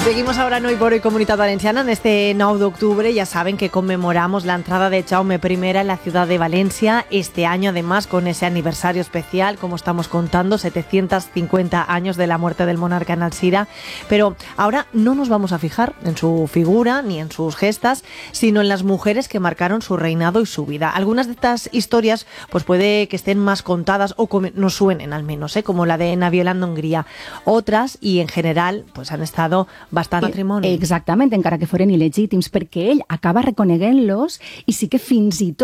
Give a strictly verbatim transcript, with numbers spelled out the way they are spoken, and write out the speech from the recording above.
Seguimos ahora en Hoy por Hoy Comunitat Valenciana. En este nueve de octubre ya saben que conmemoramos la entrada de Jaume primero en la ciudad de Valencia. Este año además con ese aniversario especial, como estamos contando, setecientos cincuenta años de la muerte del monarca en Alzira. Pero ahora no nos vamos a fijar en su figura ni en sus gestas, sino en las mujeres que marcaron su reinado y su vida. Algunas de estas historias pues puede que estén más contadas o que nos suenen al menos, ¿eh? Como la de Naviolanda Hongría. Otras, y en general, pues han estado bastant matrimoni. Exactament, encara que foren il·legítims, perquè ell acaba reconeguent-los i sí que fins i tot